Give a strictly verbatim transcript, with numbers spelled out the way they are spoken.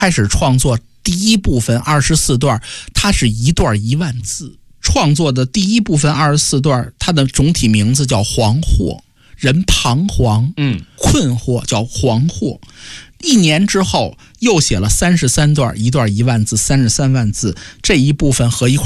开始创作第一部分二十四段，它是一段一万字。创作的第一部分二十四段，它的总体名字叫惶惑，人彷徨， 嗯， 困惑，叫惶惑。一年之后又写了三十三段，一段一万字，三十三万字，这一部分合一块